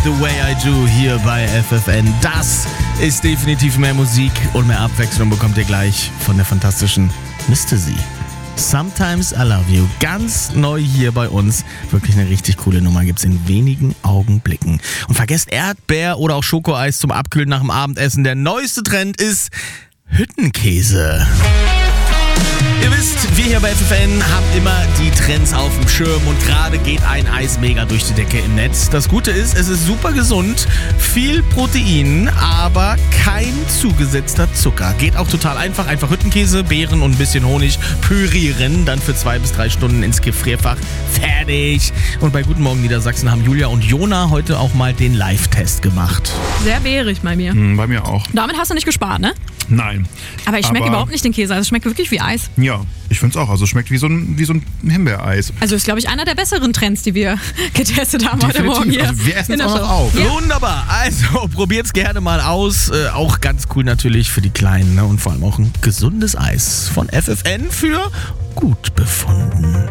The Way I Do hier bei FFN. Das ist definitiv mehr Musik und mehr Abwechslung bekommt ihr gleich von der fantastischen Mr. Z. Sometimes I Love You. Ganz neu hier bei uns. Wirklich eine richtig coole Nummer. Gibt's in wenigen Augenblicken. Und vergesst Erdbeer oder auch Schokoeis zum Abkühlen nach dem Abendessen. Der neueste Trend ist Hüttenkäse. Ihr wisst, wir hier bei FFN haben immer die Trends auf dem Schirm und gerade geht ein Eis mega durch die Decke im Netz. Das Gute ist, es ist super gesund, viel Protein, aber kein zugesetzter Zucker. Geht auch total einfach. Einfach Hüttenkäse, Beeren und ein bisschen Honig pürieren, dann für 2 bis 3 Stunden ins Gefrierfach. Fertig. Und bei Guten Morgen Niedersachsen haben Julia und Jona heute auch mal den Live-Test gemacht. Sehr beerig bei mir. Bei mir auch. Damit hast du nicht gespart, ne? Nein. Aber ich schmecke überhaupt nicht den Käse. Also es schmeckt wirklich wie Eis. Ja, ich finde es auch. Also es schmeckt wie so ein Himbeereis. Also ist, glaube ich, einer der besseren Trends, die wir getestet haben heute Morgen hier. Also wir essen in es der auch noch Show. auf. Ja. Wunderbar. Also probiert's gerne mal aus. Auch ganz cool natürlich für die Kleinen, ne? Und vor allem auch ein gesundes Eis von FFN für gut befunden.